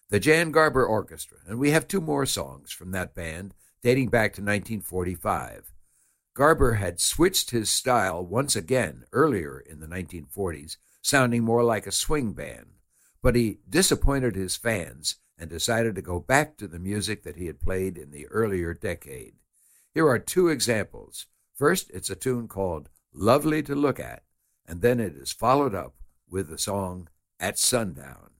the Jan Garber Orchestra, and we have two more songs from that band dating back to 1945. Garber had switched his style once again earlier in the 1940s, sounding more like a swing band, but he disappointed his fans and decided to go back to the music that he had played in the earlier decade. Here are two examples. First, it's a tune called Lovely to Look At, and then it is followed up with the song At Sundown.